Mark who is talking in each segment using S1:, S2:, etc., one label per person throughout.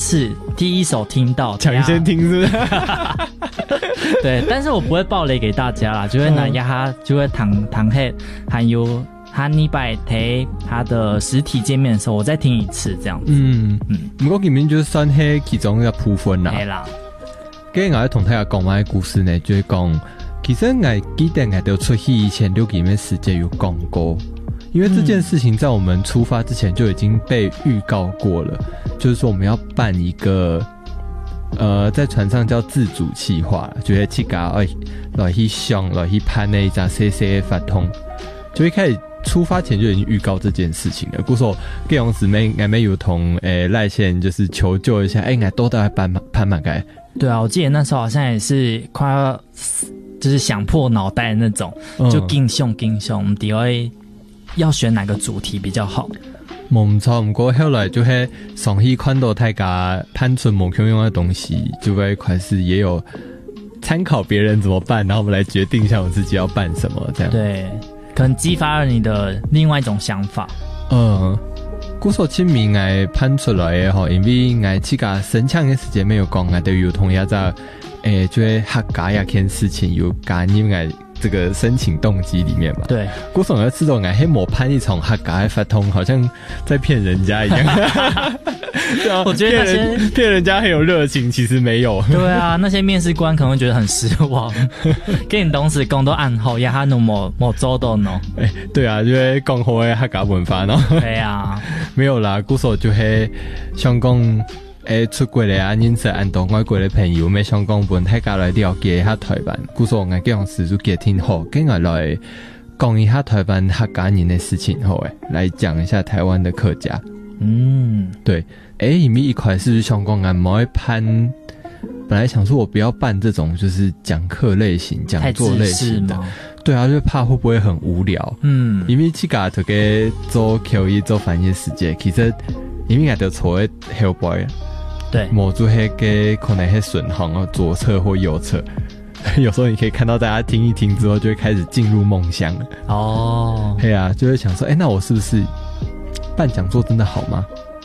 S1: 次第一手听到，
S2: 抢先听是不是？
S1: 对，但是我不会爆雷给大家啦，就会拿他就会躺黑，还有他礼拜提他的实体界面的时候，我再听一次这样子。
S2: 不过里面就是算黑其中一个部分啦。
S1: 对啦，
S2: 跟我同大家讲完故事呢，就是讲，其实我记得我都出去以前就里面时间有讲过。因为这件事情在我们出发之前就已经被预告过了，就是说我们要办一个在船上叫自主企划，就是去搞来去想来去拍那一张 CC 发通，就一开始出发前就已经预告这件事情了。故说各种姊妹俺们有同赖线就是求救一下，俺都在攀满该。
S1: 对啊，我记得那时候好像也是快要就是想破脑袋的那种，就劲凶，我们底会。要选哪个主题比较好？
S2: 唔错，不过后来就会上去看到大家判存某种用的东西，就会开始也有参考别人怎么办，然后我们来决定一下我自己要办什么，这样。对，
S1: 可能激发了你的另外一种想法。
S2: 故所清明爱判出来的吼，因为爱这个申请的时间没有讲，爱都有同样在就会客家一件事情有加入爱。这个申请动机里面嘛，
S1: 对，
S2: 古总要吃种黑抹潘一从客家发通，好像在骗人家一样。对啊，
S1: 我觉得那些
S2: 骗人家很有热情，其实没有。
S1: 对啊，那些面试官可能会觉得很失望，给你东西讲都按好，也还能冇做到呢。
S2: 对啊，就会讲好的客家文化呢。
S1: 对啊，
S2: 没有啦，古总就会想讲。出国的啊，认识很多外国的朋友，没想讲本太家来了解一下台湾。故说我这样子就给听好，跟我来讲一下台湾客家人的事情后，来讲一下台湾的客家。对，因为一开始是想讲俺没会攀，本来想说我不要办这种就是讲课类型、讲座类型的，对啊，就怕会不会很无聊。因为这个这个做口译、做翻译时间，其实因为俺都错的 helpboy。对，某组黑给可能会损行哦，左侧或右侧，有时候你可以看到大家听一听之后，就会开始进入梦乡了。哦，对啊，就会想说，那我是不是办讲座真的好吗？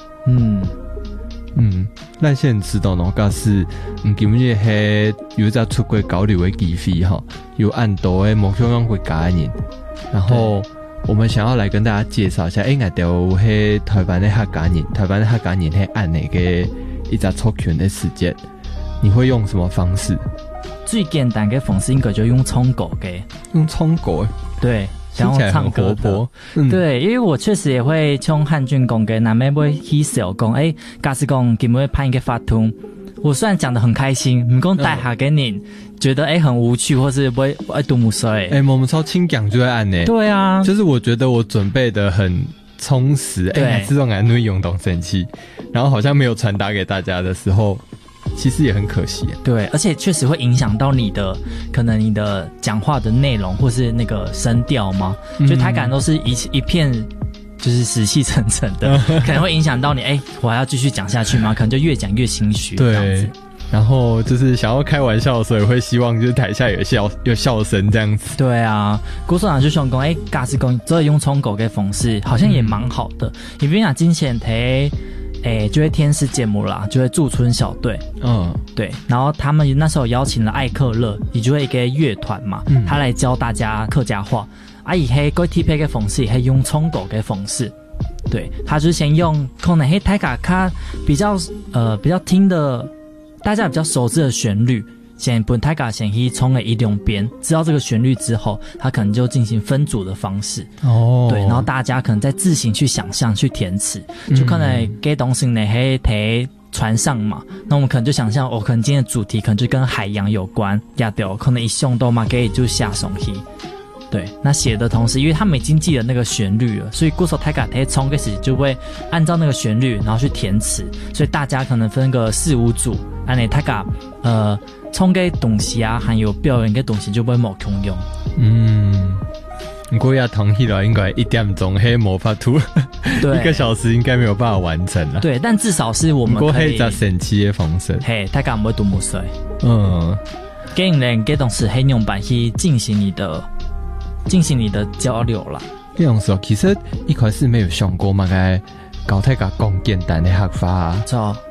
S2: 咱现在知道喏，个是基本上是有在出国交流的机会哈，有按多的某种国家的人，然后我们想要来跟大家介绍一下，俺都是台湾的客家人，台湾的客家人是按那个。一直抽拳的时间，你会用什么方式？
S1: 最简单的方式应该就用唱歌嘅，
S2: 用唱歌，
S1: 对，
S2: 听起来很活泼。
S1: 对，因为我确实也会唱汉俊讲嘅，那么会起手讲，假使讲今日拍一个发图，我虽然讲得很开心，唔讲带下给你，觉得很无趣，或是不会多木水。
S2: 我们超轻讲就会按呢。
S1: 对啊，
S2: 就是我觉得我准备的很充实，这种感觉用动生气，然后好像没有传达给大家的时候，其实也很可惜。
S1: 对，而且确实会影响到你的可能你的讲话的内容或是那个声调嘛，就台感都是一片就是死气沉沉的，可能会影响到你。我还要继续讲下去吗？可能就越讲越心虚这样子。
S2: 然后就是想要开玩笑的时候，也会希望就是台下有笑声这样子。
S1: 对啊，郭社长就想讲，假使讲这用冲狗给讽刺，好像也蛮好的。因为金钱提，就会天使节目啦，就会驻村小队。对。然后他们那时候邀请了艾克勒，也就会一个乐团嘛，他来教大家客家话。以黑各体配给讽刺，也用冲狗给讽刺。对，他就先用可能台卡卡比较听的。大家比较熟知的旋律，先本台卡先去冲了一两遍，知道这个旋律之后，他可能就进行分组的方式。对，然后大家可能再自行去想象、去填词，就可能给东西呢，喺船上嘛，那我们可能就想象，可能今天的主题可能就跟海洋有关，亚掉可能一上到嘛，给就下上去。对，那写的同时，因为他们已经记得那个旋律了，所以鼓手台卡台冲开始就会按照那个旋律，然后去填词，所以大家可能分个4-5组，按你台卡冲给东西啊，还有表演给东西就不会冇空用。
S2: 不过要同意了，应该1点钟黑魔法图，1个小时应该没有办法完成了。
S1: 对，但至少是我们可以。不过
S2: 黑在神奇的方式，
S1: 台卡唔会多冇水。给人给东西黑用版去进行你的交流啦。
S2: 这样说，其实一开始没有想过嘛，该搞太个讲简单的学法。